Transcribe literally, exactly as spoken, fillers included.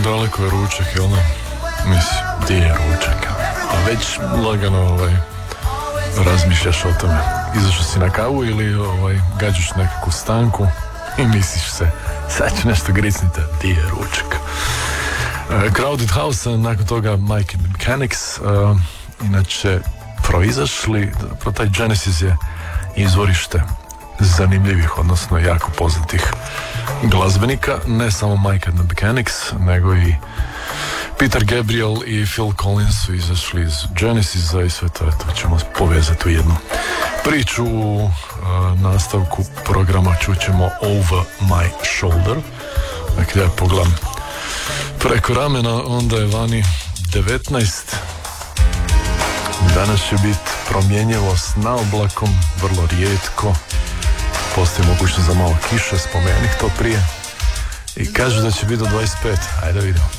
daleko je ručak, jel ne? Mislim, gdje je ručak? A već lagano ovaj, razmišljaš o tome. Izašao si na kavu ili ovaj, gađaš nekakvu stanku i misliš se, sad ću nešto gricniti, gdje je ručak? Uh, Crowded House, nakon toga Mike and the Mechanics, uh, inače proizašli, pro taj Genesis je izvorište zanimljivih, odnosno jako poznatih glazbenika, ne samo Mike and the Mechanics, nego i Peter Gabriel i Phil Collins su izašli iz Genesisa i sve to, to ćemo povezati u jednu priču. U uh, nastavku programa čućemo Over My Shoulder. Dakle, ja pogledam preko ramena, onda je vani devetnaest. Danas će biti promjenjivo s naoblakom, vrlo rijetko. Postoji mogućnost za malo kiše, spomenih to prije. I kažu da će biti do dvadeset pet. Ajde vidimo.